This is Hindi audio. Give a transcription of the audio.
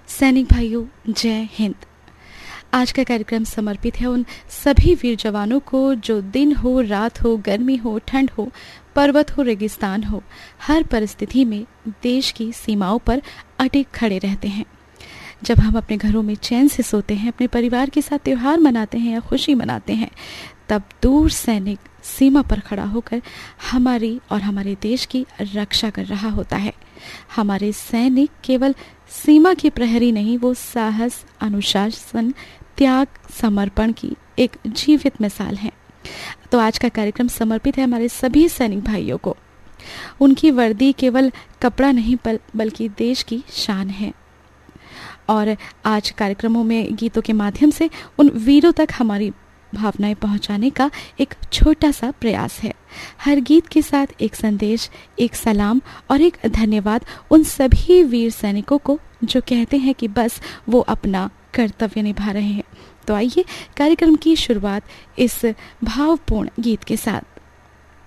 सैनिक भाइयों, जय हिंद। आज का कार्यक्रम समर्पित है उन सभी वीर जवानों को जो दिन हो, रात हो, गर्मी हो, ठंड हो, पर्वत हो, रेगिस्तान हो, हर परिस्थिति में देश की सीमाओं पर अटक खड़े रहते हैं। जब हम अपने घरों में चैन से सोते हैं, अपने परिवार के साथ त्योहार मनाते हैं या खुशी मनाते हैं, तब दूर सैनिक सीमा पर खड़ा होकर हमारी और हमारे देश की रक्षा कर रहा होता है। हमारे सैनिक केवल सीमा के प्रहरी नहीं, वो साहस, अनुशासन, त्याग, समर्पण की एक जीवित मिसाल है। तो आज का कार्यक्रम समर्पित है हमारे सभी सैनिक भाइयों को। उनकी वर्दी केवल कपड़ा नहीं बल्कि देश की शान है। और आज कार्यक्रमों में गीतों के माध्यम से उन वीरों तक हमारी भावनाएं पहुंचाने का एक छोटा सा प्रयास है। हर गीत के साथ एक संदेश, एक सलाम और एक धन्यवाद उन सभी वीर सैनिकों को जो कहते हैं कि बस वो अपना कर्तव्य निभा रहे हैं। तो आइए कार्यक्रम की शुरुआत इस भावपूर्ण गीत के साथ।